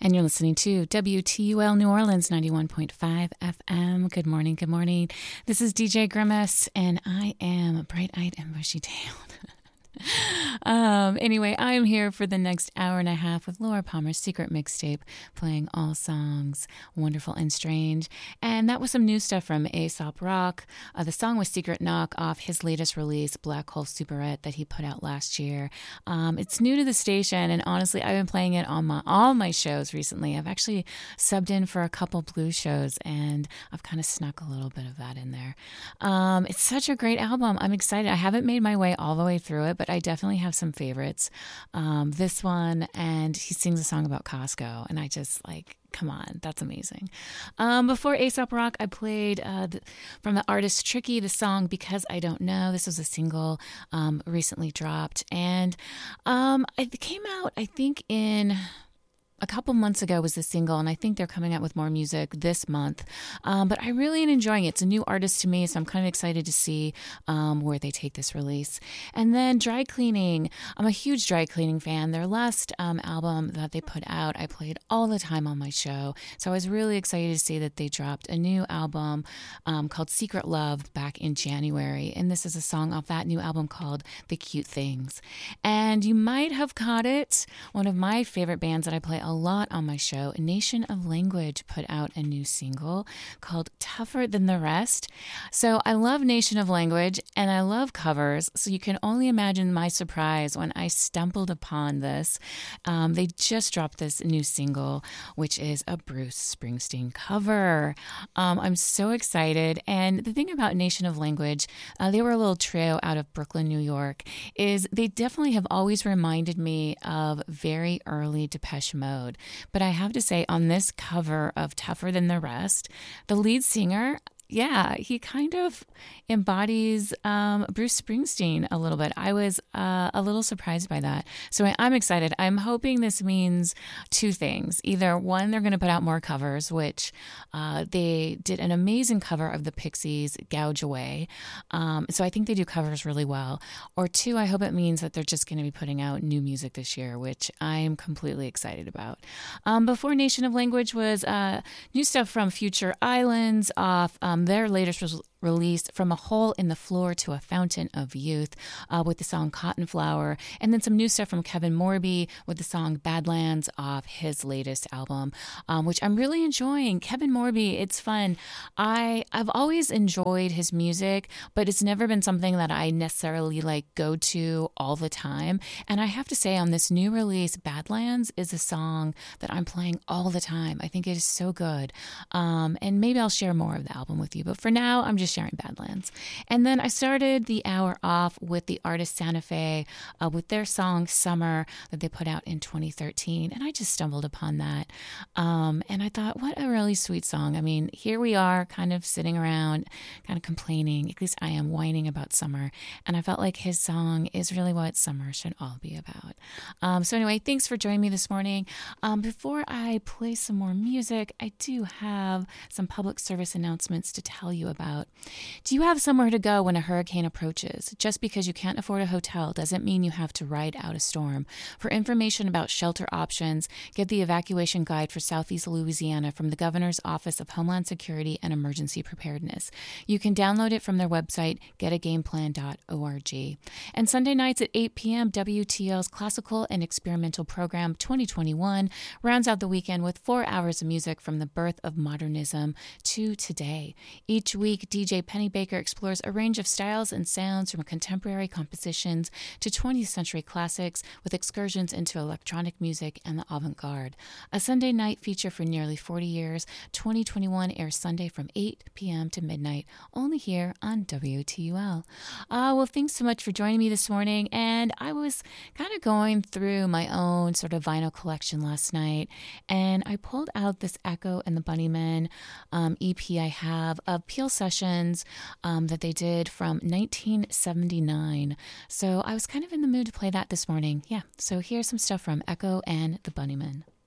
And you're listening to WTUL New Orleans 91.5 FM. Good morning, good morning. This is DJ Grimace, and I am bright-eyed and bushy-tailed. Anyway, I'm here for the next hour and a half with Laura Palmer's Secret Mixtape, playing all songs wonderful and strange. And that was some new stuff from Aesop Rock. The song was Secret Knock off his latest release, Black Hole Superette, that he put out last year. It's new to the station, and honestly, I've been playing it on all my shows recently. I've actually subbed in for a couple blues shows, and I've kind of snuck a little bit of that in there. It's such a great album. I'm excited. I haven't made my way all the way through it, but I definitely have some favorites. This one, and he sings a song about Costco, and I just come on, that's amazing. Before Aesop Rock, I played from the artist Tricky, the song Because I Don't Know. This was a single recently dropped, and it came out, I think, in a couple months ago was the single, and I think they're coming out with more music this month. But I really am enjoying it. It's a new artist to me, so I'm kind of excited to see where they take this release. And then Dry Cleaning. I'm a huge Dry Cleaning fan. Their last album that they put out, I played all the time on my show. So I was really excited to see that they dropped a new album called Secret Love back in January. And this is a song off that new album called The Cute Things. And you might have caught it. One of my favorite bands that I play a lot on my show, Nation of Language, put out a new single called Tougher Than the Rest. So I love Nation of Language and I love covers, so you can only imagine my surprise when I stumbled upon this. They just dropped this new single, which is a Bruce Springsteen cover. I'm so excited. And the thing about Nation of Language, they were a little trio out of Brooklyn, New York, is they definitely have always reminded me of very early Depeche Mode. But I have to say, on this cover of Tougher Than the Rest, the lead singer, yeah, he kind of embodies Bruce Springsteen a little bit. I was a little surprised by that. So I'm excited. I'm hoping this means two things. Either one, they're going to put out more covers, which they did an amazing cover of the Pixies' Gouge Away. So I think they do covers really well. Or two, I hope it means that they're just going to be putting out new music this year, which I am completely excited about. Before Nation of Language was new stuff from Future Islands off their latest release, From a Hole in the Floor to a Fountain of Youth, with the song Cotton Flower, and then some new stuff from Kevin Morby with the song Badlands off his latest album, which I'm really enjoying. Kevin Morby, it's fun. I've always enjoyed his music, but it's never been something that I necessarily go to all the time. And I have to say, on this new release, Badlands is a song that I'm playing all the time. I think it is so good. And maybe I'll share more of the album with you, but for now, I'm just sharing Badlands. And then I started the hour off with the artist Santa Fe with their song Summer that they put out in 2013. And I just stumbled upon that. And I thought, what a really sweet song. I mean, here we are kind of sitting around, kind of complaining, at least I am, whining about summer. And I felt like his song is really what summer should all be about. So anyway, thanks for joining me this morning. Before I play some more music, I do have some public service announcements to tell you about. Do you have somewhere to go when a hurricane approaches? Just because you can't afford a hotel doesn't mean you have to ride out a storm. For information about shelter options, get the evacuation guide for Southeast Louisiana from the Governor's Office of Homeland Security and Emergency Preparedness. You can download it from their website, getagameplan.org. And Sunday nights at 8 p.m., WTL's Classical and Experimental Program 2021 rounds out the weekend with 4 hours of music from the birth of modernism to today. Each week, DJ Penny Baker explores a range of styles and sounds from contemporary compositions to 20th century classics with excursions into electronic music and the avant-garde. A Sunday night feature for nearly 40 years, 2021 airs Sunday from 8 p.m. to midnight, only here on WTUL. Well, thanks so much for joining me this morning. And I was kind of going through my own sort of vinyl collection last night, and I pulled out this Echo and the Bunnymen EP I have of Peel Sessions that they did from 1979. So I was kind of in the mood to play that this morning. Yeah, so here's some stuff from Echo and the Bunnymen.